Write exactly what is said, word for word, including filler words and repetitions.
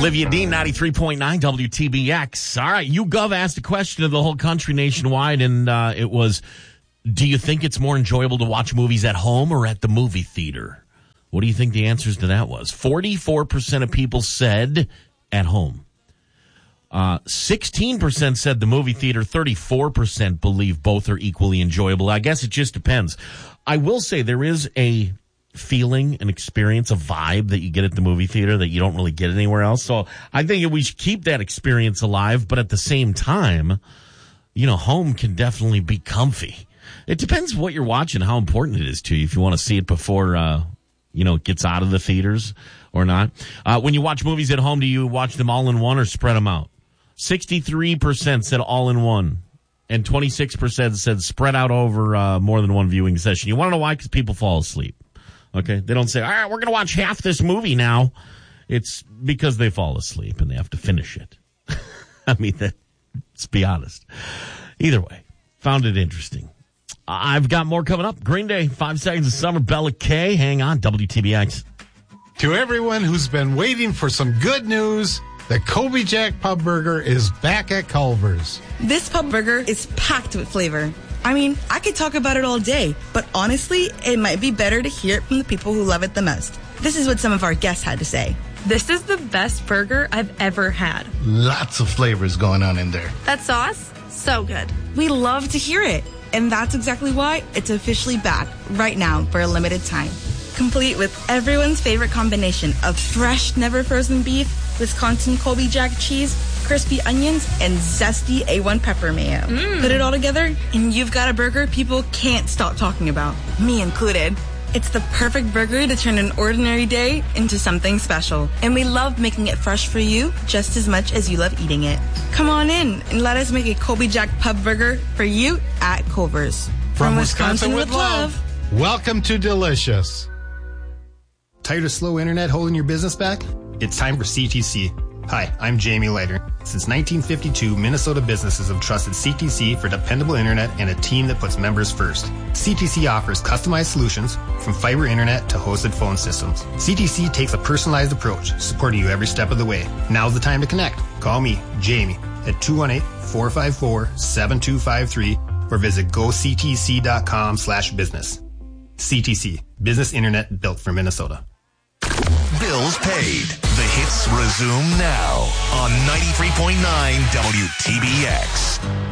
Olivia Dean, ninety-three point nine W T B X. All right, YouGov asked a question of the whole country nationwide, and uh, it was, do you think it's more enjoyable to watch movies at home or at the movie theater? What do you think the answers to that was? forty-four percent of people said at home. Uh, sixteen percent said the movie theater. thirty-four percent believe both are equally enjoyable. I guess it just depends. I will say there is a feeling, an experience, a vibe that you get at the movie theater that you don't really get anywhere else. So I think we should keep that experience alive, but at the same time, you know, home can definitely be comfy. It depends what you're watching, how important it is to you, if you want to see it before, uh, you know, it gets out of the theaters or not. Uh, when you watch movies at home, do you watch them all in one or spread them out? sixty-three percent said all in one, and twenty-six percent said spread out over uh, more than one viewing session. You want to know why? Because people fall asleep. Okay? They don't say, all right, we're going to watch half this movie now. It's because they fall asleep and they have to finish it. I mean, that, let's be honest. Either way, found it interesting. I've got more coming up. Green Day, Five Seconds of Summer, Bella K. Hang on, W T B X. To everyone who's been waiting for some good news, the Colby Jack Pub Burger is back at Culver's. This pub burger is packed with flavor. I mean, I could talk about it all day, but honestly, it might be better to hear it from the people who love it the most. This is what some of our guests had to say. This is the best burger I've ever had. Lots of flavors going on in there. That sauce, so good. We love to hear it, and that's exactly why it's officially back right now for a limited time. Complete with everyone's favorite combination of fresh, never frozen beef, Wisconsin Colby Jack cheese, crispy onions, and zesty A one pepper mayo. Mm. Put it all together, and you've got a burger people can't stop talking about, me included. It's the perfect burger to turn an ordinary day into something special. And we love making it fresh for you just as much as you love eating it. Come on in and let us make a Colby Jack Pub Burger for you at Culver's. From, From Wisconsin, Wisconsin with love. love, welcome to Delicious. Tired of slow internet holding your business back? It's time for C T C. Hi, I'm Jamie Leiter. Since nineteen fifty-two, Minnesota businesses have trusted C T C for dependable internet and a team that puts members first. C T C offers customized solutions from fiber internet to hosted phone systems. C T C takes a personalized approach, supporting you every step of the way. Now's the time to connect. Call me, Jamie, at two one eight, four five four, seven two five three or visit go c t c dot com slash business. C T C, business internet built for Minnesota. Bills paid. The hits resume now on ninety-three point nine W T B X.